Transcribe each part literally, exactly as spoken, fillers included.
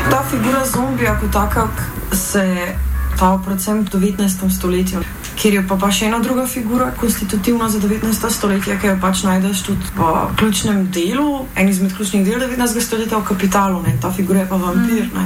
Ta figura zombija kot taka se ta predvsem v devetnajstem stoletju, kjer je pa, pa še ena druga figura, konstitutivna za devetnajsto stoletje, ki jo pač najdeš tudi v ključnem delu, en izmed ključnih del devetnajstega stoletja v Kapitalu, ne, ta figura je pa vampir, ne.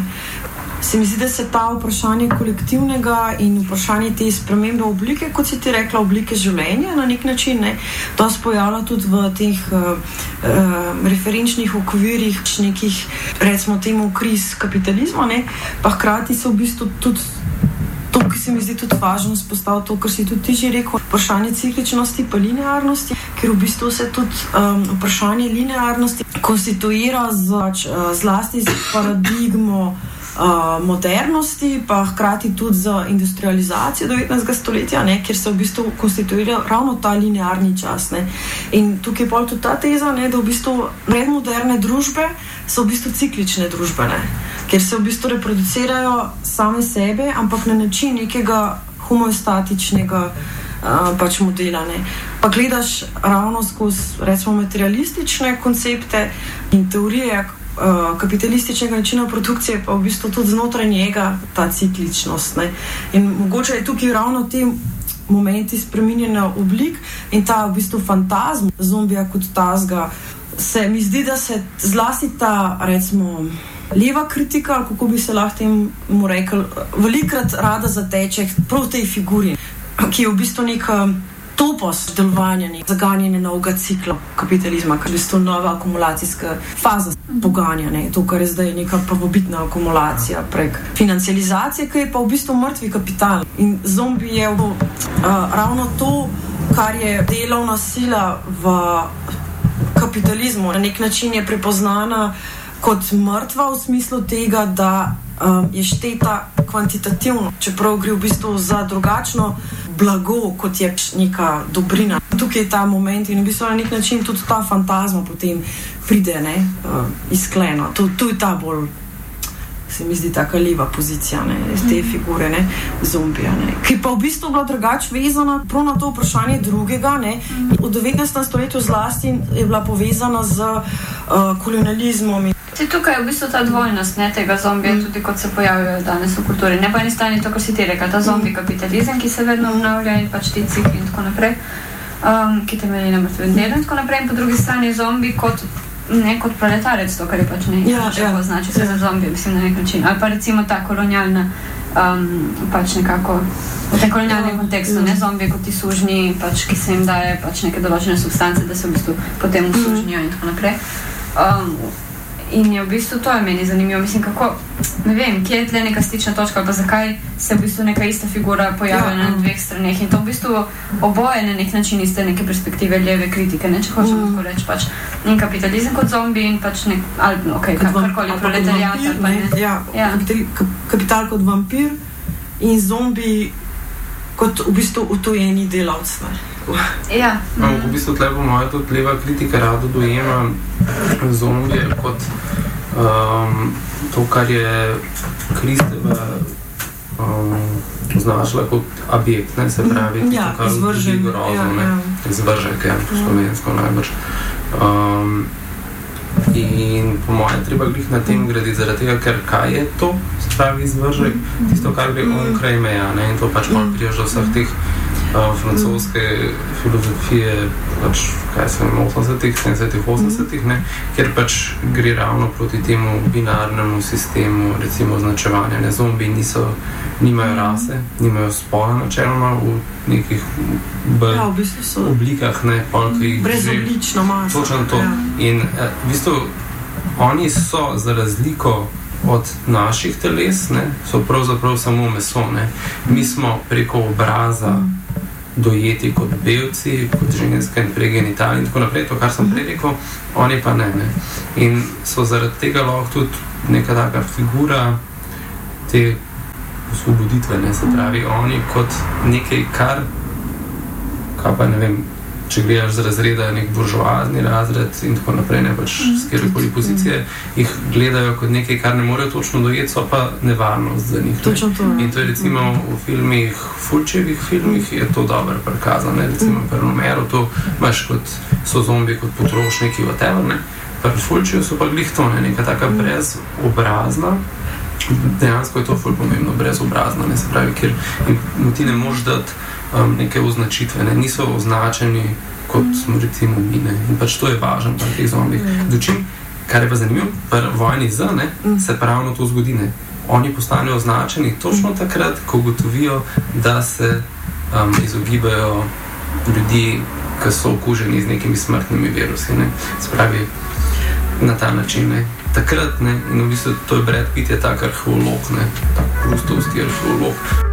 Se mi zdi, da se ta vprašanje kolektivnega in vprašanje te spremembe oblike, kot si ti rekla, oblike življenja na nek način, ne, to se pojavlja tudi v teh uh, uh, referenčnih okvirih, nekih, recimo temu, kriz kapitalizma, ne, pa hkrati se v bistvu tudi to, ki se mi zdi tudi važno spostaviti, to, kar si tudi ti že rekel, vprašanje cikličnosti pa linearnosti, ker v bistvu se tudi um, vprašanje linearnosti konstituira z, uh, zlasti z paradigmo Uh, modernosti, pa hkrati tudi za industrializacijo devetnajstega stoletja, ne, kjer se v bistvu konstituira ravno ta linearni čas. Ne. In tukaj je pol tudi ta teza, ne, da v bistvu predmoderne družbe so v bistvu ciklične družbe, ne, kjer se v bistvu reproducirajo same sebe, ampak na način nekega homeostatičnega uh, pač modela. Ne. Pa gledaš ravno skozi, recimo, materialistične koncepte in teorije Uh, kapitalističnega načina produkcije, pa v bistvu tudi znotraj njega ta cikličnost. Ne. In mogoče je tukaj ravno te momenti spreminjanja oblik in ta v bistvu fantazm zombija kot tazga, se mi zdi, da se zlasti ta, recimo, leva kritika, ali kako bi se lahko temu rekel, velikrat rada zateče prav tej figuri, ki je v bistvu neka topost delovanja, zaganjanje novega cikla kapitalizma, kar je v bistvu nova akumulacijska faza poganja, ne, to, kar je zdaj neka prvobitna akumulacija prek financializacije, ki je pa v bistvu mrtvi kapital. In zombi je uh, ravno to, kar je delovna sila v kapitalizmu. Na nek način je prepoznana kot mrtva v smislu tega, da um, je šteta kvantitativno, čeprav gre v bistvu za drugačno blago, kot je neka dobrina. Tukaj je ta moment in v bistvu na nek način tudi ta fantazma potem pride, ne, uh, izkleno. To, to je ta bolj, se mi zdi, taka leva pozicija, ne, te figure, ne, zombija, ne, ki pa v bistvu bila drugače vezana prav na to vprašanje drugega, ne. V devetnajstem stoletju zlasti je bila povezana z uh, kolonializmom. Ti tukaj je v bistvu ta dvojnost, ne, tega zombija, mm. tudi kot se pojavljajo danes v kulturi. Ne pa eni strani to, kar si ti rekel, ta zombi kapitalizem, ki se vedno obnavlja in pač ti cikli in tako naprej, um, ki temelji na mrtvem delu in tako naprej, in po drugi strani zombi kot, ne, kot proletarec, to, kar je pač ne, ja, če ja. Označi se ja. Za zombi, mislim, na nek način. Ali pa recimo ta kolonialna, um, pač nekako, v tem kolonialnem ja. Kontekstu, ne, zombi kot ti sužnji, pač, ki se jim daje pač neke določene substance, da se v bistvu potem usužnijo in tako naprej. Um, In je v bistvu to je meni zanimivo, mislim, kako, ne vem, kje je tle neka stična točka, pa zakaj se v bistvu neka ista figura pojavlja ja, na dveh straneh in to v bistvu oboje na nek način iste neke perspektive leve kritike, ne, če hočemo tako reči, pač in kapitalizem kot zombi in pač nek, ali, okej, okay, karkoli, proletariat, ali pa ne. Ja, ja. Kapital, kapital kot vampir in zombi kot v bistvu utojeni delavc, ne. Ja. No, v bistvu tle po moje tudi leva kritika rado dojema zombije kot um, to, kar je Kristeva um, označila kot objekt, ne, se pravi, ja, to, kar izvržen, ljudi grozo, ja, ne, ja. Izvržek, ja, po slovensko najbrž. Um, in po moje treba glih na tem graditi, zaradi tega, ker kaj je to, se pravi, izvržek, tisto, kar gre onkraj meja, ne, in to pač malo prijaš do vseh teh Uh, francoske filozofije, pač, kaj se vem, osemdesetih, sedemdesetih, osemdesetih, ne, kjer pač gre ravno proti temu binarnemu sistemu, recimo označevanja, ne, zombi niso, nimajo rase, nimajo spola načeloma v nekih b- ja, v bistvu so oblikah, ne, polk jih brezoblično maso. Točno to. Ja. In uh, v bistvu oni so za razliko od naših teles, ne, so pravzaprav samo meso, ne. Mi smo preko obraza dojeti kot belci, kot ženske in pregenitalni in tako naprej, to, kar sem prej rekel, oni pa ne, ne. In so zaradi tega lahko tudi neka taka figura te osvoboditve, ne, se pravi, oni kot nekaj, kar, kaj pa ne vem, če gledaš z razreda nek buržoazni razred in tako naprej, ne, pač s kjerkoli pozicije, jih gledajo kot nekaj, kar ne morejo točno dojeti, so pa nevarnost za njih. Točno to. In to je recimo v filmih, Fulčevih filmih je to dobro prikazano, ne, recimo pri Romeru to imaš kot, so zombi kot potrošniki, whatever, ne, pri Fulčevu so pa glih to, ne, neka taka brezobrazna, dejansko je to ful pomembno, brezobrazno, ne se pravi, ker ti ne možeš dati um, neke označitve, ne, niso označeni kot smo recimo mi, ne, in pač to je važno pri teh zombih. Dočim, kar je pa zanimivo, pri vojni Z, ne, se pravno to zgodi, ne. Oni postanejo označeni točno takrat, ko ugotovijo, da se um, izogibajo ljudi, ki so okuženi z nekimi smrtnimi virusi, ne. Spravi, na ta način, ne. Takrat, ne, in v bistvu to je Brad Pitt je tak arheolog, ne, tak prustovski arheolog.